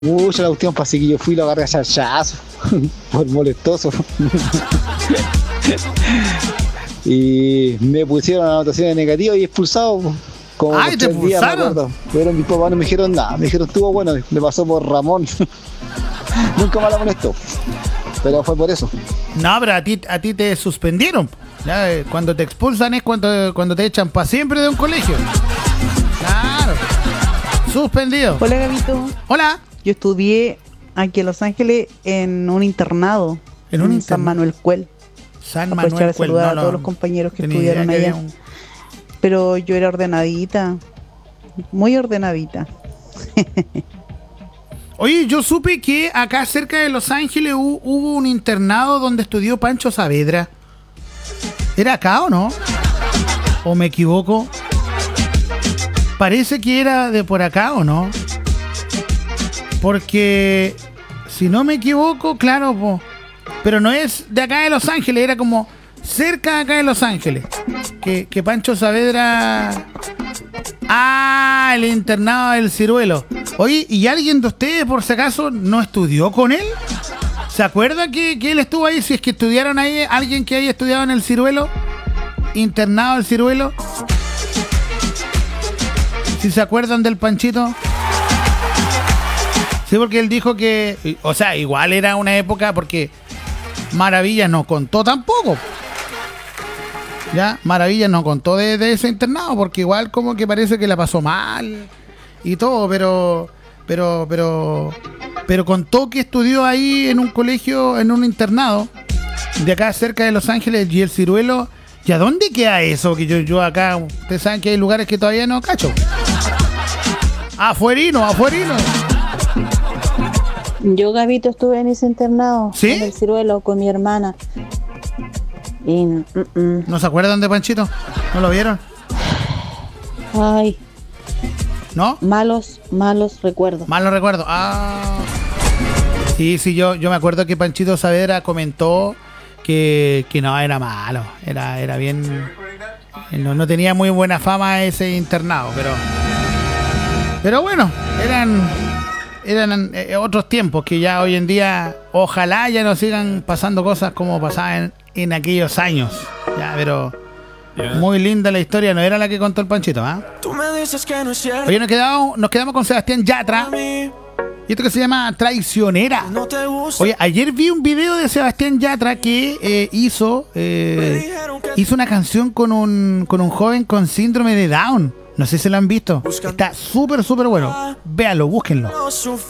La cuestión pasé que yo fui y lo agarré a charchazo por molestoso. Y me pusieron anotaciones negativas y expulsado. Como ¡Ay, te 3 días, me expulsaron! acuerdo. Pero mis papás no me dijeron nada. Me dijeron, estuvo bueno, me pasó por Ramón. Nunca me la molestó. Pero fue por eso. No, pero a ti te suspendieron. Ya, cuando te expulsan es cuando te echan para siempre de un colegio. Claro. Suspendido. Hola, Gabito. Hola. Yo estudié aquí en Los Ángeles en un internado. En San Manuel Cuel. San Aprovechar Manuel de Cuel. saludar a todos los compañeros que tenía estudiaron idea que allá. había un- Pero yo era ordenadita. Muy ordenadita. Oye, yo supe que acá cerca de Los Ángeles hubo un internado donde estudió Pancho Saavedra. ¿Era acá o no? ¿O me equivoco? Parece que era de por acá o no. Porque, si no me equivoco, claro, pero no es de acá de Los Ángeles, era como cerca de acá de Los Ángeles. Que Pancho Saavedra... Ah, el internado del Ciruelo. Oye, ¿y alguien de ustedes, por si acaso, no estudió con él? ¿Se acuerda que él estuvo ahí? Si es que estudiaron ahí, alguien que haya estudiado en el Ciruelo, internado del Ciruelo. ¿Si se acuerdan del Panchito? Sí, porque él dijo que... O sea, igual era una época porque Maravilla no contó tampoco. Ya, Maravilla no contó de ese internado porque igual como que parece que la pasó mal y todo, pero contó que estudió ahí en un colegio, en un internado de acá cerca de Los Ángeles y el Ciruelo. ¿Y a dónde queda eso? Que yo acá, ustedes saben que hay lugares que todavía no cacho. Afuerino. Yo, Gabito, estuve en ese internado. ¿Sí? En el Ciruelo con mi hermana. Y... ¿No se acuerdan de Panchito? ¿No lo vieron? Ay, ¿No? malos recuerdos. Mal no recuerdo. Ah. Sí, yo me acuerdo que Panchito Saavedra comentó que no, era malo. Era bien... No tenía muy buena fama ese internado, pero bueno, eran otros tiempos que ya hoy en día ojalá ya no sigan pasando cosas como pasaban en aquellos años. Ya, pero muy linda la historia, no era la que contó el Panchito, ¿ah? Tú me dices que no es cierto. Oye, nos quedamos con Sebastián Yatra. Y esto que se llama Traicionera. No te gusta. Oye, ayer vi un video de Sebastián Yatra que hizo una canción con un joven con síndrome de Down. No sé si lo han visto. Está súper bueno. Véanlo, búsquenlo. No sufrí.